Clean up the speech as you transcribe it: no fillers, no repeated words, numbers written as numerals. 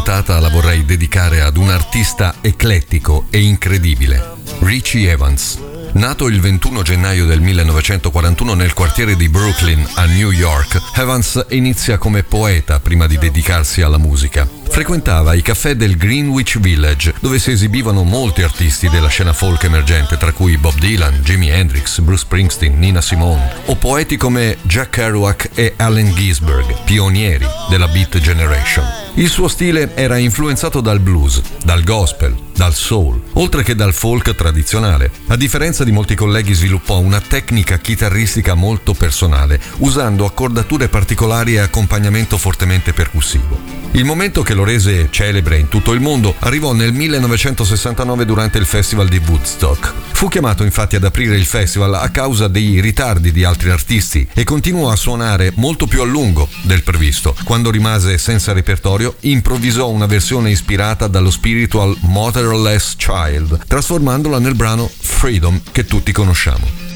puntata la vorrei dedicare ad un artista eclettico e incredibile, Richie Evans. Nato il 21 gennaio del 1941 nel quartiere di Brooklyn a New York, Evans inizia come poeta prima di dedicarsi alla musica. Frequentava i caffè del Greenwich Village, dove si esibivano molti artisti della scena folk emergente, tra cui Bob Dylan, Jimi Hendrix, Bruce Springsteen, Nina Simone, o poeti come Jack Kerouac e Allen Ginsberg, pionieri della Beat Generation. Il suo stile era influenzato dal blues, dal gospel, dal soul, oltre che dal folk tradizionale. A differenza di molti colleghi, sviluppò una tecnica chitarristica molto personale, usando accordature particolari e accompagnamento fortemente percussivo. Il momento che lo rese celebre in tutto il mondo arrivò nel 1969 durante il festival di Woodstock. Fu chiamato infatti ad aprire il festival a causa dei ritardi di altri artisti e continuò a suonare molto più a lungo del previsto. Quando rimase senza repertorio, improvvisò una versione ispirata dallo spiritual Motherless Child, trasformandola nel brano Freedom che tutti conosciamo.